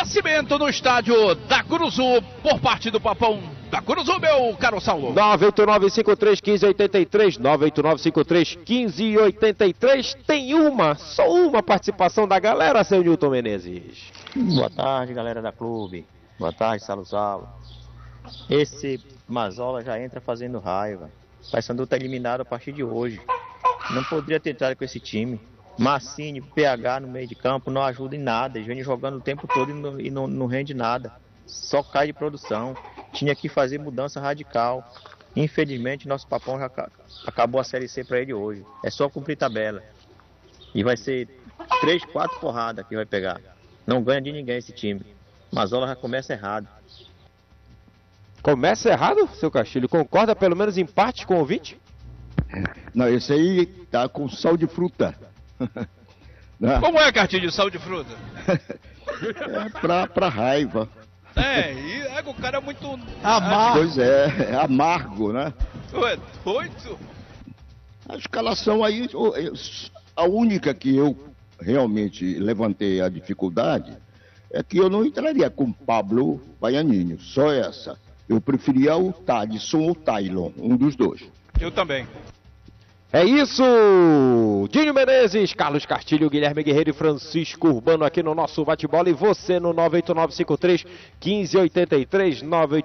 Oferecimento no estádio da Curuzu, por parte do Papão da Curuzu, meu caro Saulo. 989-53-1583, 989-53-1583. Tem só uma participação da galera, seu Nilton Menezes. Boa tarde, galera da clube. Boa tarde, Salo. Esse Mazola já entra fazendo raiva. O Paysandu está eliminado a partir de hoje. Não poderia ter entrado com esse time. Massini, PH no meio de campo não ajuda em nada. Eles vêm jogando o tempo todo e não rende nada. Só cai de produção. Tinha que fazer mudança radical. Infelizmente, nosso Papão já acabou a Série C para ele hoje. É só cumprir tabela. E vai ser 3, 4 porradas que vai pegar. Não ganha de ninguém esse time. Mazola já começa errado. Começa errado, seu Castilho? Concorda pelo menos em parte com o ouvinte? Não, esse aí tá com sal de fruta. Como é cartinho de sal de fruta? É pra raiva. E o cara é muito amargo. Pois é amargo, né? Ué, doido. A escalação aí, a única que eu realmente levantei a dificuldade é que eu não entraria com Pablo Baianinho, só essa. Eu preferia o Tadson ou o Taylon, um dos dois. Eu também. É isso, Dinho Menezes, Carlos Castilho, Guilherme Guerreiro e Francisco Urbano aqui no nosso bate-bola. E você no 989-53-1583,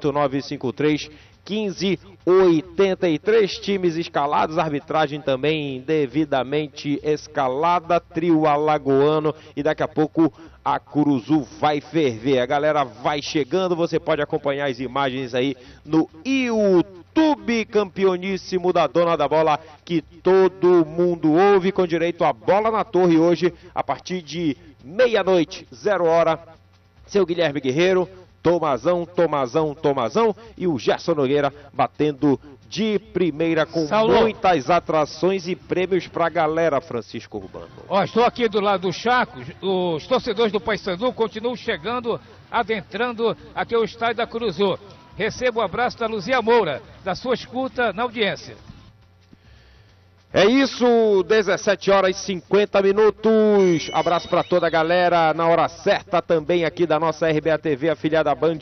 989-53-1583. Times escalados, arbitragem também devidamente escalada, trio alagoano. E daqui a pouco a Curuzu vai ferver. A galera vai chegando, você pode acompanhar as imagens aí no YouTube. Campeoníssimo da Dona da Bola, que todo mundo ouve, com direito a bola na torre hoje, a partir de meia-noite, 0 hora. Seu Guilherme Guerreiro, Tomazão e o Gerson Nogueira batendo de primeira com muitas atrações e prêmios pra galera, Francisco Urbano. Estou aqui do lado do Chaco, os torcedores do Paysandu continuam chegando, adentrando aqui ao estádio da Curuzu. Recebo o abraço da Luzia Moura, da sua escuta na audiência. É isso, 17 horas e 50 minutos. Abraço para toda a galera, na hora certa também aqui da nossa RBA TV, afiliada Band,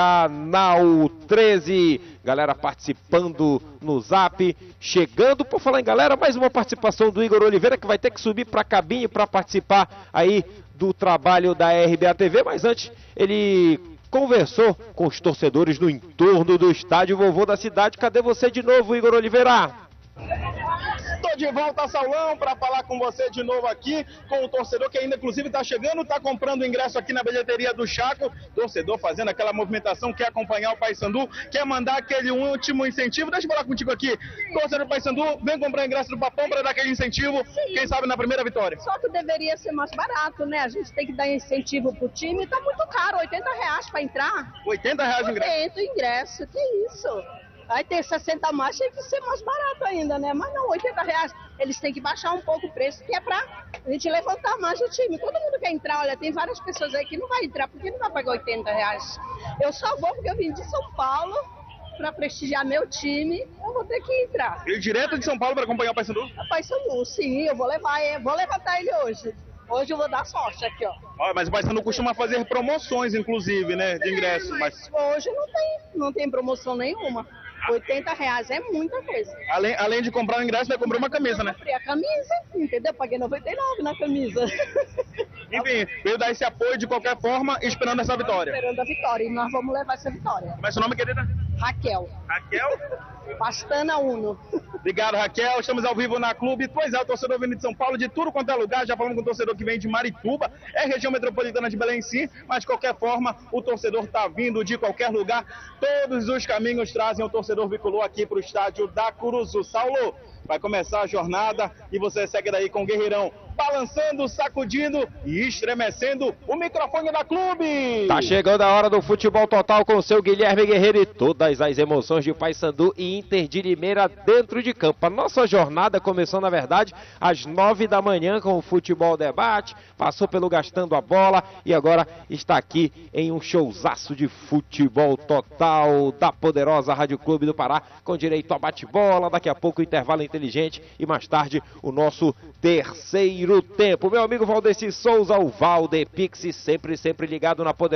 canal 13. Galera participando no Zap, chegando, por falar em galera, mais uma participação do Igor Oliveira, que vai ter que subir para a cabine para participar aí do trabalho da RBA TV, mas antes ele conversou com os torcedores no entorno do estádio Vovô da Cidade. Cadê você de novo, Igor Oliveira? Estou de volta, Saulão, para falar com você de novo aqui, com o torcedor que ainda inclusive está chegando, está comprando ingresso aqui na bilheteria do Chaco. Torcedor fazendo aquela movimentação, quer acompanhar o Paysandu, quer mandar aquele último incentivo. Deixa eu falar contigo aqui. Torcedor do Paysandu, vem comprar ingresso do Papão para dar aquele incentivo. Sim. Quem sabe na primeira vitória. Só que deveria ser mais barato, né? A gente tem que dar incentivo pro time. Tá muito caro, R$80 para entrar. R$80 o ingresso? 80 ingresso, que isso? Aí tem 60 mais, tem que ser mais barato ainda, né? Mas não, R$80, eles têm que baixar um pouco o preço, que é pra a gente levantar mais o time. Todo mundo quer entrar, olha, tem várias pessoas aí que não vai entrar, porque não vai pagar R$80. Eu só vou porque eu vim de São Paulo pra prestigiar meu time, eu vou ter que entrar. E direto de São Paulo para acompanhar o Paysandu? O Paysandu, sim, eu vou levantar ele hoje. Hoje eu vou dar sorte aqui, ó. Mas o Paysandu costuma fazer promoções, inclusive, né, de ingresso. Mas hoje não tem promoção nenhuma. R$80 é muita coisa. Além de comprar o ingresso, vai comprar uma camisa, né? Comprei a camisa, entendeu? Paguei R$99 na camisa. Enfim, veio dar esse apoio de qualquer forma, esperando essa vitória. Esperando a vitória, e nós vamos levar essa vitória. Como é seu nome, querida? Raquel. Raquel? Pastana Uno. Obrigado, Raquel. Estamos ao vivo na Clube. Pois é, o torcedor vindo de São Paulo, de tudo quanto é lugar. Já falamos com o torcedor que vem de Marituba. É região metropolitana de Belém, sim. Mas, de qualquer forma, o torcedor está vindo de qualquer lugar. Todos os caminhos trazem o torcedor bicolor aqui para o estádio da Curuzu. Saulo, vai começar a jornada e você segue daí com o Guerreirão balançando, sacudindo e estremecendo o microfone da Clube. Tá chegando a hora do futebol total com o seu Guilherme Guerreiro e todas as emoções de Paysandu e Inter de Limeira dentro de campo. A nossa jornada começou, na verdade, às 9 da manhã com o Futebol Debate, passou pelo Gastando a Bola e agora está aqui em um showzaço de futebol total da poderosa Rádio Clube do Pará, com direito a bate-bola, daqui a pouco o intervalo inteligente e mais tarde o nosso terceiro tempo. Meu amigo Valdeci Souza, o Valdepix, sempre ligado na poderosa